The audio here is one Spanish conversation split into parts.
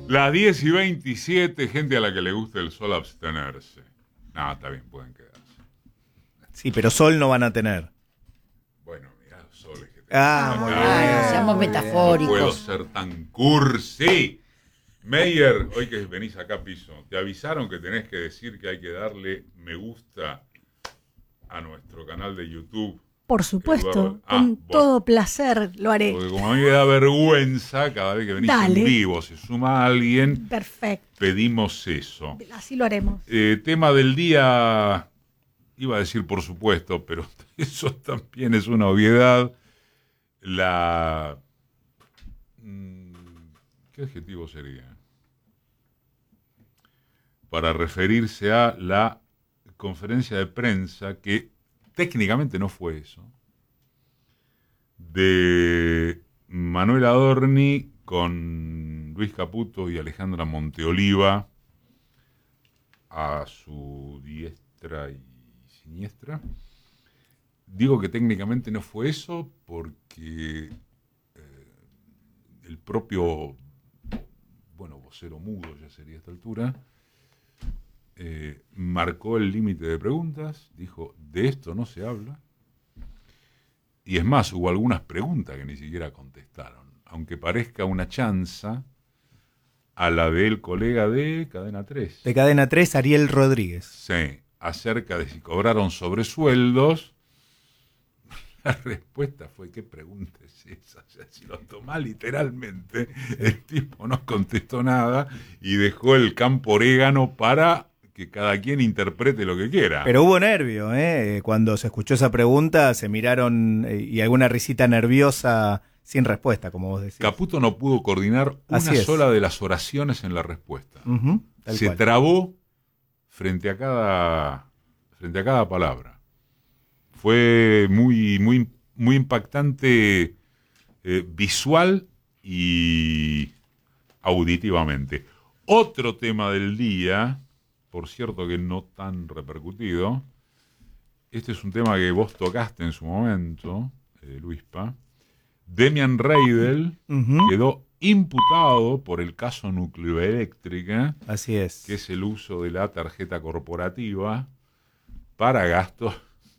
Las 10:27, gente a la que le gusta el sol abstenerse. No, está bien, pueden quedarse. Sí, pero sol no van a tener. Bueno, mirá los soles que Muy bien. No seamos metafóricos. No puedo ser tan cursi. Meyer, hoy que venís acá, Piso, te avisaron que tenés que decir que hay que darle me gusta a nuestro canal de YouTube. Por supuesto, Eduardo. con todo placer lo haré. Porque como a mí me da vergüenza, cada vez que venís en vivo se suma alguien. Perfecto. Pedimos eso. Así lo haremos. Tema del día, iba a decir por supuesto, pero eso también es una obviedad. ¿Qué adjetivo sería? Para referirse a la conferencia de prensa, que técnicamente no fue eso, de Manuel Adorni con Luis Caputo y Alejandra Monteoliva a su diestra y siniestra. Digo que técnicamente no fue eso porque el propio, vocero mudo ya sería a esta altura, marcó el límite de preguntas, dijo, de esto no se habla. Y es más, hubo algunas preguntas que ni siquiera contestaron, aunque parezca una chanza a la del colega de Cadena 3. De Cadena 3, Ariel Rodríguez. Sí, acerca de si cobraron sobresueldos. La respuesta fue, ¿qué pregunta es esa? O sea, si lo tomás literalmente, el tipo no contestó nada y dejó el campo orégano para que cada quien interprete lo que quiera. Pero hubo nervio, cuando se escuchó esa pregunta, se miraron y alguna risita nerviosa sin respuesta, como vos decís. Caputo no pudo coordinar una sola de las oraciones en la respuesta. Se trabó frente a cada palabra. Fue muy impactante visual y auditivamente. Otro tema del día, por cierto que no tan repercutido, este es un tema que vos tocaste en su momento, Luispa. Demian Reidel quedó imputado por el caso Nucleoeléctrica. Así es. Que es el uso de la tarjeta corporativa para gastos.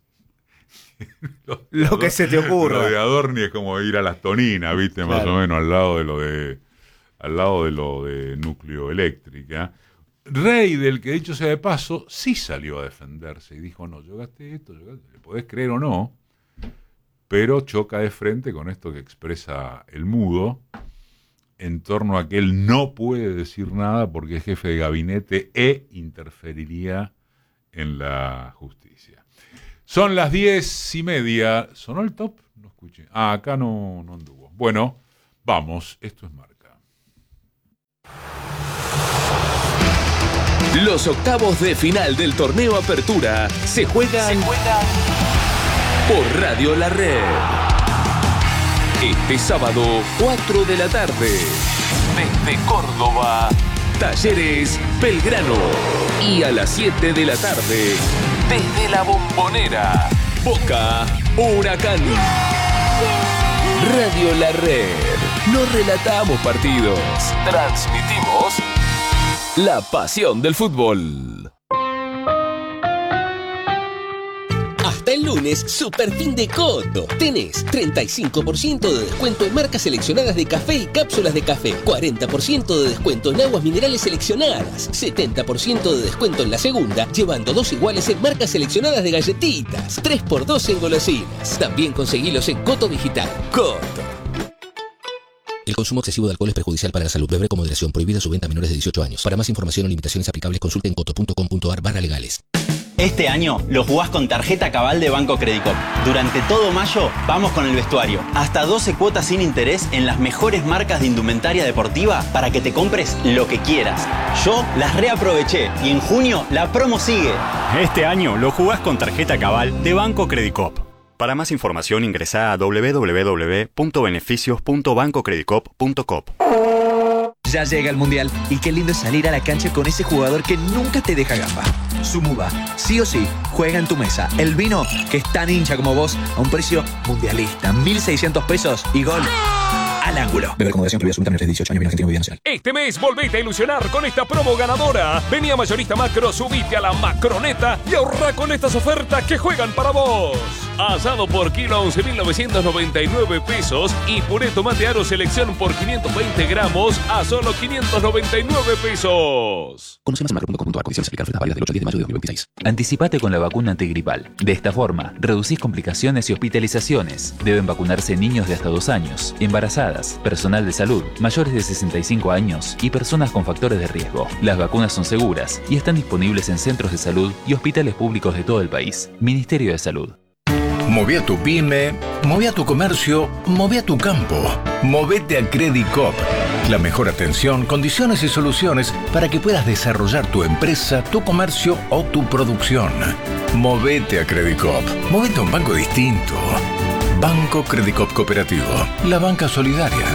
Lo que se te ocurra. Lo de Adorni es como ir a las Toninas, ¿viste? Claro. Más o menos al lado de lo de Nucleoeléctrica. Reidel, que dicho sea de paso, sí salió a defenderse y dijo, no, yo gasté esto, le podés creer o no, pero choca de frente con esto que expresa el mudo en torno a que él no puede decir nada porque es jefe de gabinete e interferiría en la justicia. Son las 10:30. ¿Sonó el top? No escuché. Acá no anduvo. Bueno, vamos, esto es Marca. Los octavos de final del torneo Apertura se juegan por Radio La Red. Este sábado, 4 de la tarde, desde Córdoba, Talleres Belgrano. Y a las 7 de la tarde, desde La Bombonera, Boca Huracán. Radio La Red. No relatamos partidos, transmitimos la pasión del fútbol. Hasta el lunes, super fin de Coto. Tenés 35% de descuento en marcas seleccionadas de café y cápsulas de café, 40% de descuento en aguas minerales seleccionadas, 70% de descuento en la segunda, llevando 2 iguales en marcas seleccionadas de galletitas, 3x2 en golosinas. También conseguilos en Coto Digital. Coto. El consumo excesivo de alcohol es perjudicial para la salud. Beber con moderación. Prohibida su venta a menores de 18 años. Para más información o limitaciones aplicables, consulte en coto.com.ar/legales. Este año lo jugás con tarjeta Cabal de Banco Credicop. Durante todo mayo vamos con el vestuario. Hasta 12 cuotas sin interés en las mejores marcas de indumentaria deportiva para que te compres lo que quieras. Yo las reaproveché y en junio la promo sigue. Este año lo jugás con tarjeta Cabal de Banco Credicop. Para más información ingresá a www.beneficios.bancocredicop.com. Ya llega el Mundial y qué lindo es salir a la cancha con ese jugador que nunca te deja gamba. Sumuba, sí o sí, juega en tu mesa. El vino que es tan hincha como vos a un precio mundialista, 1.600 pesos y gol al ángulo. Beber con moderación, prohibida absoluta menores de 18 años, vino Argentina, bebida nacional. Este mes volvete a ilusionar con esta promo ganadora. Vení a Mayorista Macro, subite a la Macroneta y ahorra con estas ofertas que juegan para vos. Asado por kilo a 11.999 pesos y puré tomate aro selección por 520 gramos a solo 599 pesos. Conoce más en macro.com.ar, condiciones aplicables, ofertas válidas del 8 al 10 de mayo de 2026. Anticipate con la vacuna antigripal. De esta forma, reducís complicaciones y hospitalizaciones. Deben vacunarse niños de hasta 2 años, embarazadas, personal de salud, mayores de 65 años y personas con factores de riesgo. Las vacunas son seguras y están disponibles en centros de salud y hospitales públicos de todo el país. Ministerio de Salud. Moví a tu pyme, moví a tu comercio, moví a tu campo. Movete a Credicop. La mejor atención, condiciones y soluciones para que puedas desarrollar tu empresa, tu comercio o tu producción. Movete a Credicop. Movete a un banco distinto. Banco Credicop Cooperativo. La banca solidaria.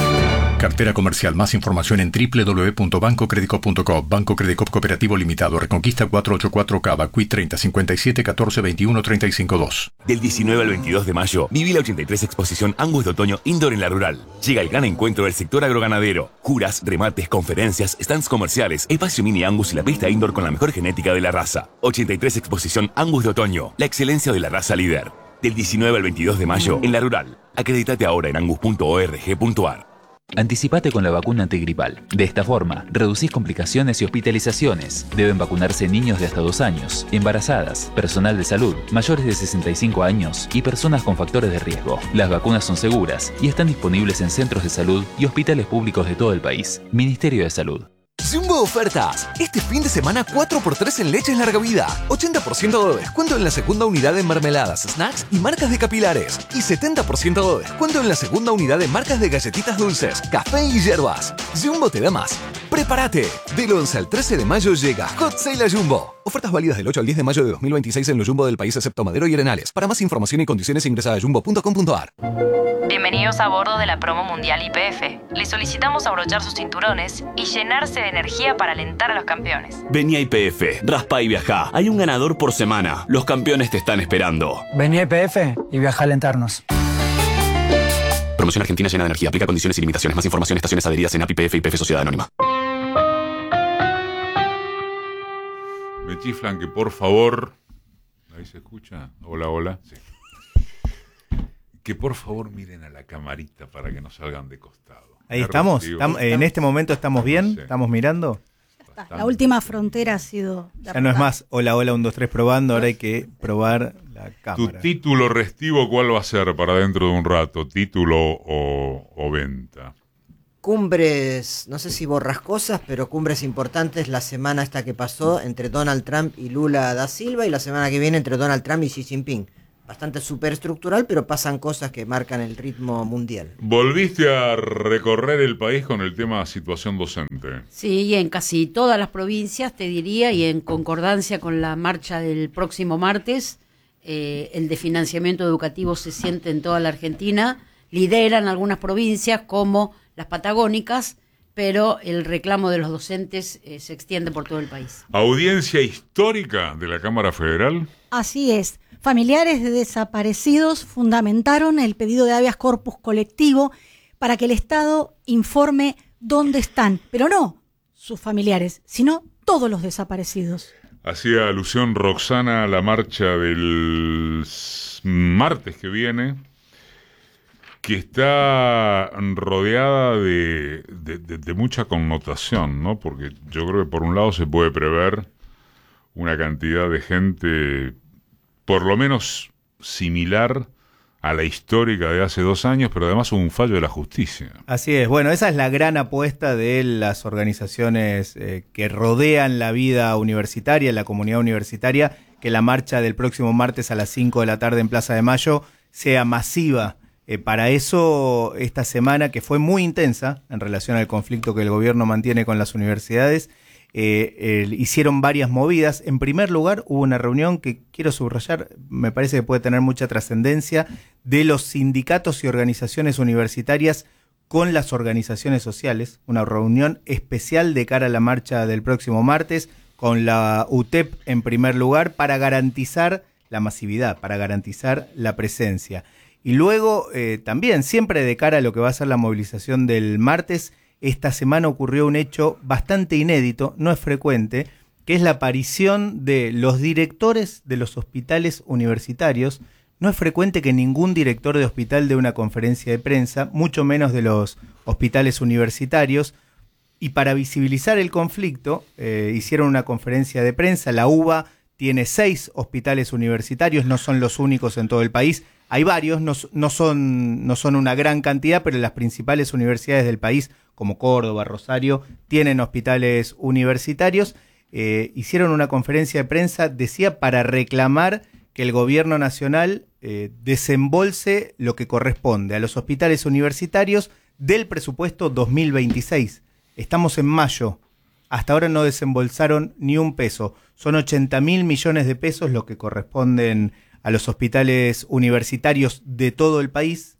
Cartera comercial. Más información en www.bancocredicop.com. Banco Credicop Cooperativo Limitado. Reconquista 484 Cava. Cui 30 57 14 21 35 2. Del 19 al 22 de mayo, viví la 83 Exposición Angus de Otoño Indoor en La Rural. Llega el gran encuentro del sector agroganadero. Juras, remates, conferencias, stands comerciales, espacio mini Angus y la pista indoor con la mejor genética de la raza. 83 Exposición Angus de Otoño. La excelencia de la raza líder. Del 19 al 22 de mayo en La Rural. Acredítate ahora en angus.org.ar. Anticipate con la vacuna antigripal. De esta forma, reducís complicaciones y hospitalizaciones. Deben vacunarse niños de hasta 2 años, embarazadas, personal de salud, mayores de 65 años y personas con factores de riesgo. Las vacunas son seguras y están disponibles en centros de salud y hospitales públicos de todo el país. Ministerio de Salud. Jumbo Ofertas. Este fin de semana 4x3 en leches larga vida. 80% de descuento en la segunda unidad en mermeladas, snacks y marcas de capilares. Y 70% de descuento en la segunda unidad de marcas de galletitas dulces, café y hierbas. Jumbo te da más. ¡Prepárate! Del 11 al 13 de mayo llega Hot Sale a Jumbo. Ofertas válidas del 8 al 10 de mayo de 2026 en los Jumbo del país excepto Madero y Arenales. Para más información y condiciones ingresa a jumbo.com.ar. Bienvenidos a bordo de la promo mundial YPF. Les solicitamos abrochar sus cinturones y llenarse de energía para alentar a los campeones. Vení a YPF, raspa y viajá. Hay un ganador por semana. Los campeones te están esperando. Vení a YPF y viajá a alentarnos. Promoción Argentina llena de energía. Aplica condiciones y limitaciones. Más información, estaciones adheridas en API YPF y YPF Sociedad Anónima. Me chiflan que por favor... ¿Ahí se escucha? Hola, hola. Sí. Que por favor miren a la camarita para que no salgan de costado. Ahí estamos. En este momento estamos bien. Sí. ¿Estamos mirando? La última frontera ha sido... Ya no es más hola, hola, 1, 2, 3 probando. Ahora hay que probar la cámara. ¿Tu título restivo cuál va a ser para dentro de un rato? ¿Título o venta? Cumbres, no sé si borrascosas, pero cumbres importantes la semana esta que pasó entre Donald Trump y Lula da Silva y la semana que viene entre Donald Trump y Xi Jinping. Bastante superestructural, pero pasan cosas que marcan el ritmo mundial. ¿Volviste a recorrer el país con el tema situación docente? Sí, en casi todas las provincias, te diría, y en concordancia con la marcha del próximo martes, el de financiamiento educativo se siente en toda la Argentina, lideran algunas provincias como las patagónicas, pero el reclamo de los docentes se extiende por todo el país. ¿Audiencia histórica de la Cámara Federal? Así es. Familiares de desaparecidos fundamentaron el pedido de habeas corpus colectivo para que el Estado informe dónde están, pero no sus familiares, sino todos los desaparecidos. Hacía alusión Roxana a la marcha del martes que viene, que está rodeada de mucha connotación, ¿no? Porque yo creo que por un lado se puede prever una cantidad de gente por lo menos similar a la histórica de hace 2 años, pero además hubo un fallo de la justicia. Así es. Bueno, esa es la gran apuesta de las organizaciones que rodean la vida universitaria, la comunidad universitaria, que la marcha del próximo martes a las 5 de la tarde en Plaza de Mayo sea masiva. Para eso, esta semana, que fue muy intensa en relación al conflicto que el gobierno mantiene con las universidades, hicieron varias movidas. En primer lugar, hubo una reunión que quiero subrayar, me parece que puede tener mucha trascendencia, de los sindicatos y organizaciones universitarias con las organizaciones sociales, una reunión especial de cara a la marcha del próximo martes, con la UTEP en primer lugar, para garantizar la masividad, para garantizar la presencia. Y luego, también, siempre de cara a lo que va a ser la movilización del martes, esta semana ocurrió un hecho bastante inédito, no es frecuente, que es la aparición de los directores de los hospitales universitarios. No es frecuente que ningún director de hospital dé una conferencia de prensa, mucho menos de los hospitales universitarios. Y para visibilizar el conflicto, hicieron una conferencia de prensa. La UBA tiene 6 hospitales universitarios, no son los únicos en todo el país. Hay varios, no son una gran cantidad, pero las principales universidades del país, como Córdoba, Rosario, tienen hospitales universitarios. Hicieron una conferencia de prensa, decía, para reclamar que el gobierno nacional desembolse lo que corresponde a los hospitales universitarios del presupuesto 2026. Estamos en mayo, hasta ahora no desembolsaron ni un peso. Son 80.000 millones de pesos lo que corresponden a los hospitales universitarios de todo el país.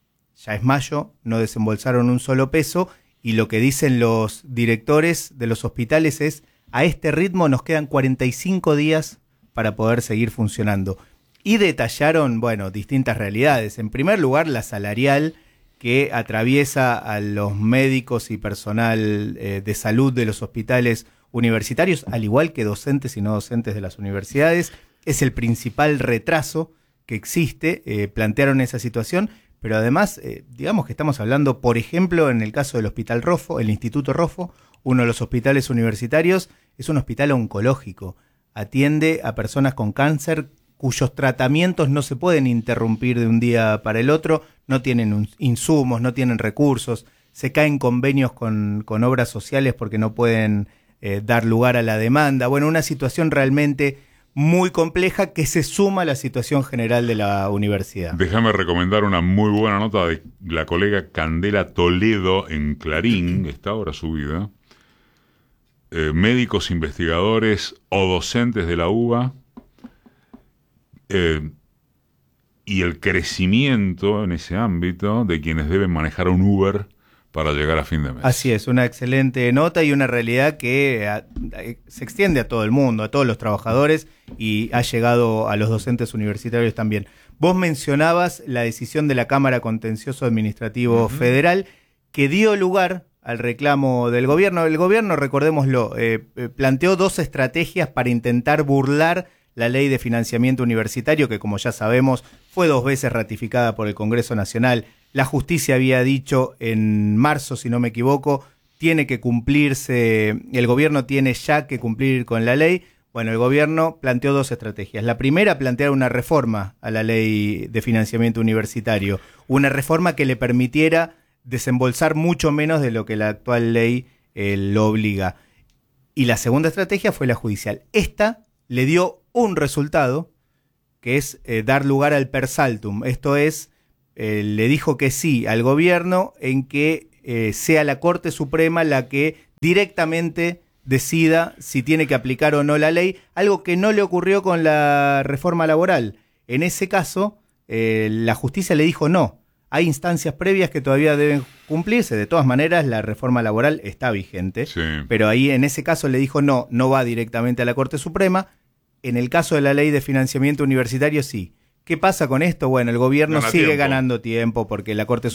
Ya es mayo, no desembolsaron un solo peso, y lo que dicen los directores de los hospitales es: a este ritmo nos quedan 45 días para poder seguir funcionando. Y detallaron, bueno, distintas realidades. En primer lugar, la salarial que atraviesa a los médicos y personal de salud de los hospitales universitarios, al igual que docentes y no docentes de las universidades. Es el principal retraso que existe. Plantearon esa situación, pero además, digamos que estamos hablando, por ejemplo, en el caso del Hospital Roffo, el Instituto Roffo, uno de los hospitales universitarios, es un hospital oncológico. Atiende a personas con cáncer cuyos tratamientos no se pueden interrumpir de un día para el otro, no tienen insumos, no tienen recursos, se caen convenios con obras sociales porque no pueden dar lugar a la demanda. Bueno, una situación realmente muy compleja que se suma a la situación general de la universidad. Déjame recomendar una muy buena nota de la colega Candela Toledo en Clarín, está ahora subida. Médicos, investigadores o docentes de la UBA, y el crecimiento en ese ámbito de quienes deben manejar un Uber para llegar a fin de mes. Así es, una excelente nota y una realidad que se extiende a todo el mundo, a todos los trabajadores, y ha llegado a los docentes universitarios también. Vos mencionabas la decisión de la Cámara Contencioso Administrativo Federal que dio lugar al reclamo del gobierno. El gobierno, recordémoslo, planteó 2 estrategias para intentar burlar la ley de financiamiento universitario, que como ya sabemos fue 2 veces ratificada por el Congreso Nacional. La justicia había dicho en marzo, si no me equivoco, tiene que cumplirse, el gobierno tiene ya que cumplir con la ley. Bueno, el gobierno planteó 2 estrategias. La primera, plantear una reforma a la ley de financiamiento universitario, una reforma que le permitiera desembolsar mucho menos de lo que la actual ley lo obliga. Y la segunda estrategia fue la judicial. Esta le dio un resultado, que es dar lugar al per saltum. Esto es, le dijo que sí al gobierno en que sea la Corte Suprema la que directamente decida si tiene que aplicar o no la ley, algo que no le ocurrió con la reforma laboral. En ese caso, la justicia le dijo no. Hay instancias previas que todavía deben cumplirse. De todas maneras, la reforma laboral está vigente. Sí. Pero ahí, en ese caso, le dijo no va directamente a la Corte Suprema. En el caso de la ley de financiamiento universitario, sí. ¿Qué pasa con esto? Bueno, el gobierno sigue ganando tiempo porque la Corte Suprema